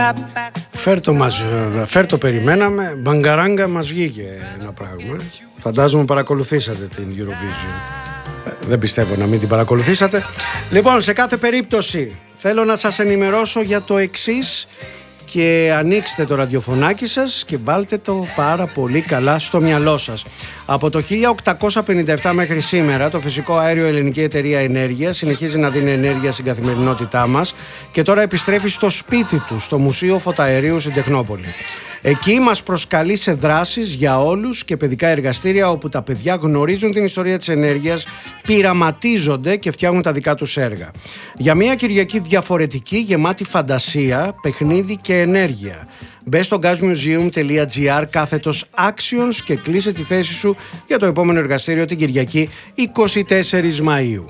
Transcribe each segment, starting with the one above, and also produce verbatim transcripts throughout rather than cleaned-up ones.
Φέρτο μας, φέρτο περιμέναμε, μπαγκαράγκα μας βγήκε ένα πράγμα. Φαντάζομαι παρακολουθήσατε την Eurovision. Δεν πιστεύω να μην την παρακολουθήσατε. Λοιπόν, σε κάθε περίπτωση θέλω να σας ενημερώσω για το εξής και ανοίξτε το ραδιοφωνάκι σας και βάλτε το πάρα πολύ καλά στο μυαλό σας. Από το χίλια οκτακόσια πενήντα επτά μέχρι σήμερα το φυσικό αέριο Ελληνική Εταιρεία Ενέργειας συνεχίζει να δίνει ενέργεια στην καθημερινότητά μας και τώρα επιστρέφει στο σπίτι του, στο Μουσείο Φωταερίου στην Τεχνόπολη. Εκεί μας προσκαλεί σε δράσεις για όλους και παιδικά εργαστήρια όπου τα παιδιά γνωρίζουν την ιστορία της ενέργειας, πειραματίζονται και φτιάχνουν τα δικά τους έργα. Για μια Κυριακή διαφορετική, γεμάτη φαντασία, παιχνίδι και ενέργεια. Μπες στο gasmuseum.gr κάθετος actions και κλείσε τη θέση σου για το επόμενο εργαστήριο την Κυριακή εικοστή τέταρτη Μαΐου.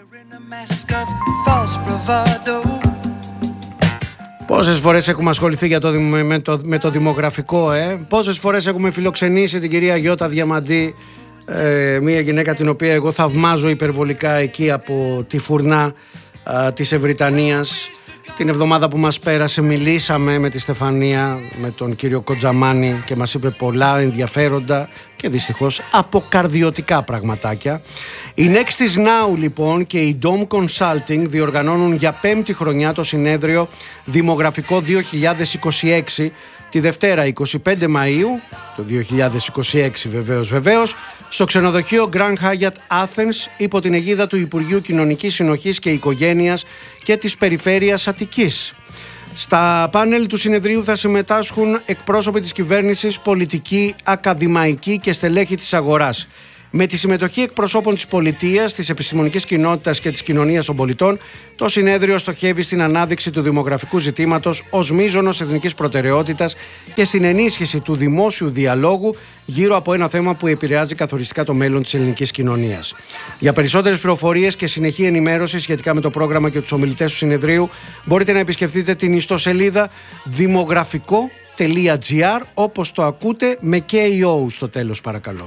Πόσες φορές έχουμε ασχοληθεί για το, με, το, με το δημογραφικό, ε? Πόσες φορές έχουμε φιλοξενήσει την κυρία Γιώτα Διαμαντή, ε, μια γυναίκα την οποία εγώ θαυμάζω υπερβολικά εκεί από τη φουρνά ε, της Ευρυτανίας. Την εβδομάδα που μας πέρασε μιλήσαμε με τη Στεφανία, με τον κύριο Κοντζαμάνη και μας είπε πολλά ενδιαφέροντα και δυστυχώς αποκαρδιωτικά πραγματάκια. Η Next is Now λοιπόν και η Dom Consulting διοργανώνουν για πέμπτη χρονιά το συνέδριο Δημογραφικό δύο χιλιάδες είκοσι έξι τη Δευτέρα εικοστή πέμπτη Μαΐου, το δύο χιλιάδες είκοσι έξι βεβαίως βεβαίως, στο ξενοδοχείο Grand Hyatt Athens υπό την αιγίδα του Υπουργείου Κοινωνικής Συνοχής και Οικογένειας και της Περιφέρειας Αττικής. Στα πάνελ του συνεδρίου θα συμμετάσχουν εκπρόσωποι της κυβέρνησης, πολιτικοί, ακαδημαϊκοί και στελέχη της αγοράς. Με τη συμμετοχή εκπροσώπων της πολιτείας, της επιστημονικής κοινότητας και της κοινωνίας των πολιτών, το συνέδριο στοχεύει στην ανάδειξη του δημογραφικού ζητήματος ως μείζωνος εθνικής προτεραιότητας και στην ενίσχυση του δημόσιου διαλόγου γύρω από ένα θέμα που επηρεάζει καθοριστικά το μέλλον της ελληνικής κοινωνίας. Για περισσότερες πληροφορίες και συνεχή ενημέρωση σχετικά με το πρόγραμμα και τους ομιλητές του συνεδρίου, μπορείτε να επισκεφτείτε την ιστοσελίδα δημογραφικό τελεία gr, όπως το ακούτε, με κέι ο στο τέλος, παρακαλώ.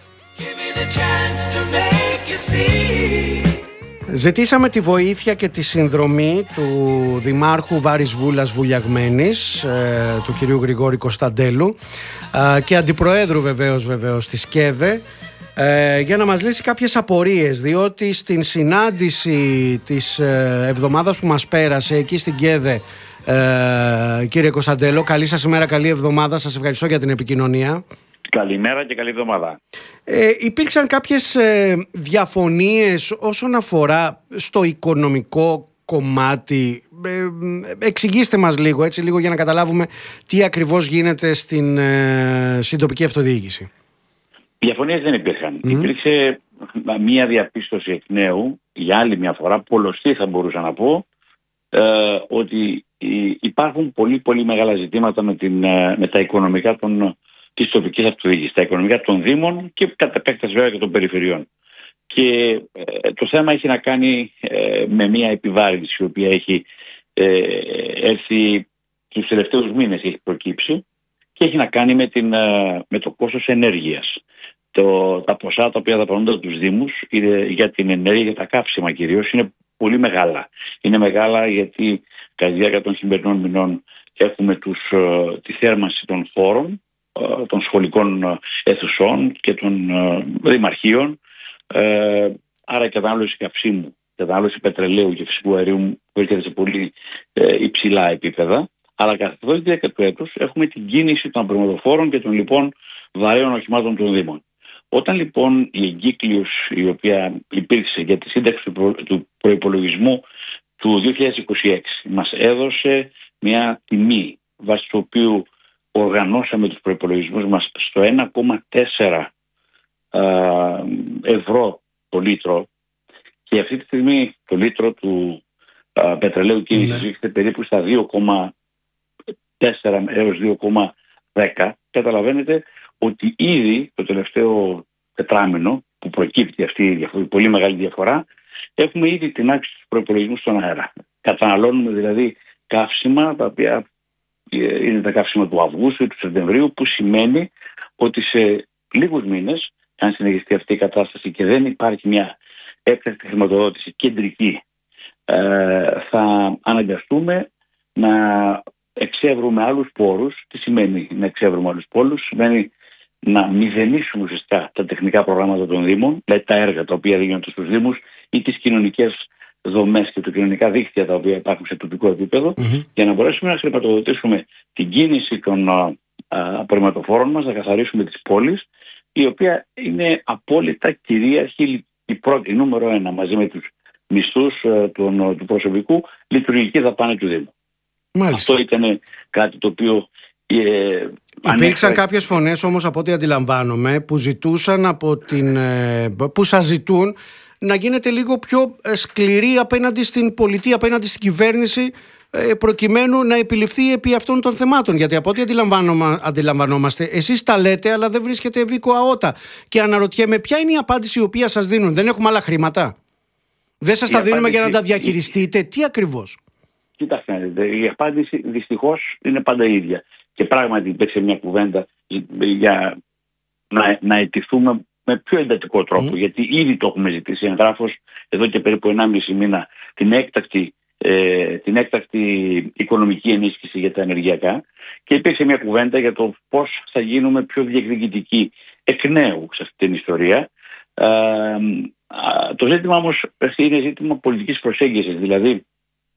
Ζητήσαμε τη βοήθεια και τη συνδρομή του Δημάρχου Βάρης Βούλας Βουλιαγμένης, ε, του κυρίου Γρηγόρη Κωνσταντέλου, ε, και αντιπροέδρου βεβαίως βεβαίως της ΚΕΔΕ, ε, για να μας λύσει κάποιες απορίες, διότι στην συνάντηση της ε, εβδομάδας που μας πέρασε εκεί στην ΚΕΔΕ, ε, κύριε Κωνσταντέλο, καλή σας ημέρα, καλή εβδομάδα, σας ευχαριστώ για την επικοινωνία. Καλημέρα και καλή εβδομάδα. Ε, υπήρξαν κάποιες ε, διαφωνίες όσον αφορά στο οικονομικό κομμάτι. Ε, εξηγήστε μας λίγο, έτσι, λίγο για να καταλάβουμε τι ακριβώς γίνεται στην, ε, στην τοπική αυτοδιοίκηση. Διαφωνίες δεν υπήρχαν. Mm. Υπήρξε μία διαπίστωση εκ νέου, για άλλη μια φορά, πολλωστή θα μπορούσα να πω, ε, ότι υπάρχουν πολύ πολύ μεγάλα ζητήματα με, την, με τα οικονομικά των της τοπικής αυτοδιοίκησης, τα οικονομικά των Δήμων και κατά επέκταση βέβαια και των περιφερειών. Και ε, το θέμα έχει να κάνει ε, με μια επιβάρυνση η οποία έχει ε, έρθει τους τελευταίους μήνες, έχει προκύψει και έχει να κάνει με, την, ε, με το κόστος ενέργειας. Το, τα ποσά τα οποία δαπανούνται από τους Δήμους ε, για την ενέργεια, για τα καύσιμα κυρίως, είναι πολύ μεγάλα. Είναι μεγάλα γιατί κατά τη διάρκεια των χειμερινών μηνών έχουμε τους, ε, τη θέρμανση των χώρων, των σχολικών αιθουσών και των δημαρχείων, ε, άρα η κατανάλωση καυσίμου, η κατανάλωση πετρελαίου και φυσικού αερίου βρίσκεται σε πολύ ε, υψηλά επίπεδα, αλλά κατά τη διάρκεια του έτους έχουμε την κίνηση των απριμοδοφόρων και των λοιπόν βαρέων οχημάτων των Δήμων. Όταν λοιπόν η εγκύκλειος η οποία υπήρξε για τη σύνταξη του, προ, του προϋπολογισμού του δύο χιλιάδες είκοσι έξι μας έδωσε μια τιμή βάσει του οποίου οργανώσαμε τους προϋπολογισμούς μας στο ένα κόμμα τέσσερα ευρώ το λίτρο και αυτή τη στιγμή το λίτρο του α, πετρελαίου κίνησης βρίσκεται περίπου στα δύο κόμμα τέσσερα έως δύο κόμμα δέκα. Καταλαβαίνετε ότι ήδη το τελευταίο τετράμινο που προκύπτει αυτή η, διαφορά, η πολύ μεγάλη διαφορά, έχουμε ήδη την αύξηση του προϋπολογισμού στον αέρα. Καταναλώνουμε δηλαδή καύσιμα τα οποία είναι τα καύσιμα του Αυγούστου ή του Σεπτεμβρίου, που σημαίνει ότι σε λίγους μήνες, αν συνεχιστεί αυτή η κατάσταση και δεν υπάρχει μια έκτακτη χρηματοδότηση κεντρική, ε, θα αναγκαστούμε να εξεύρουμε άλλους πόρους. Τι σημαίνει να εξεύρουμε άλλους πόρους? Σημαίνει να μηδενίσουμε ουσιαστικά τα τεχνικά προγράμματα των Δήμων, δηλαδή τα έργα τα οποία γίνονται στους Δήμους ή τις κοινωνικές δομές και τα κοινωνικά δίκτυα τα οποία υπάρχουν σε τοπικό επίπεδο, mm-hmm. για να μπορέσουμε να χρηματοδοτήσουμε την κίνηση των απορριμματοφόρων μας, να καθαρίσουμε τις πόλεις, η οποία είναι απόλυτα κυρίαρχη, η πρώτη, η νούμερο ένα, μαζί με τους μισθούς του, του προσωπικού, λειτουργική δαπάνη του Δήμου. Μάλιστα. Αυτό ήταν κάτι το οποίο Ε, Υπήρξαν κάποιες φωνές όμως, από ό,τι αντιλαμβάνομαι, που ζητούσαν από την, που σας ζητούν να γίνετε λίγο πιο σκληροί απέναντι στην πολιτεία, απέναντι στην κυβέρνηση, προκειμένου να επιληφθεί επί αυτών των θεμάτων. Γιατί από ό,τι αντιλαμβανόμαστε, εσείς τα λέτε, αλλά δεν βρίσκεται ευήκο αότα. Και αναρωτιέμαι, ποια είναι η απάντηση η οποία σας δίνουν? Δεν έχουμε άλλα χρήματα? Δεν σας η τα απάντηση... δίνουμε για να τα διαχειριστείτε? Τι ακριβώς? Κοιτάξτε, η απάντηση δυστυχώς είναι πάντα η ίδια. Και πράγματι υπήρξε μια κουβέντα για να, να αιτηθούμε με πιο εντατικό τρόπο, mm. γιατί ήδη το έχουμε ζητήσει εγγράφως εδώ και περίπου ενάμιση μήνα την έκτακτη, ε, την έκτακτη οικονομική ενίσχυση για τα ενεργειακά, και υπήρξε μια κουβέντα για το πώς θα γίνουμε πιο διεκδικητικοί εκ νέου σε αυτή την ιστορία. Ε, ε, το ζήτημα όμως είναι ζήτημα πολιτικής προσέγγισης, δηλαδή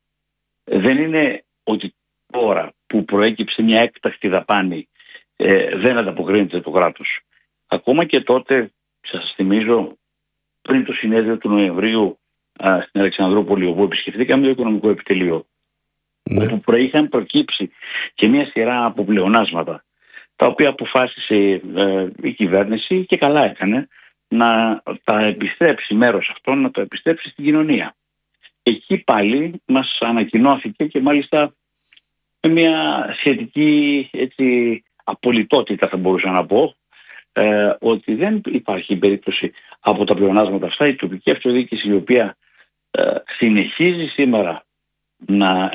δεν είναι ότι τώρα που προέκυψε μια έκτακτη δαπάνη ε, δεν ανταποκρίνεται το κράτος. Ακόμα και τότε, σας θυμίζω, πριν το συνέδριο του Νοεμβρίου α, στην Αλεξανδρούπολη, όπου επισκεφθήκαμε το Οικονομικό Επιτελείο, ναι. όπου προείχαν προκύψει και μια σειρά από πλεονάσματα, τα οποία αποφάσισε ε, η κυβέρνηση, και καλά έκανε, να τα επιστρέψει, μέρος αυτών να το επιστρέψει στην κοινωνία. Εκεί πάλι μας ανακοινώθηκε, και μάλιστα με μια σχετική έτσι, απολυτότητα θα μπορούσα να πω, ε, ότι δεν υπάρχει περίπτωση από τα πλεονάσματα αυτά η τοπική αυτοδιοίκηση, η οποία ε, συνεχίζει σήμερα να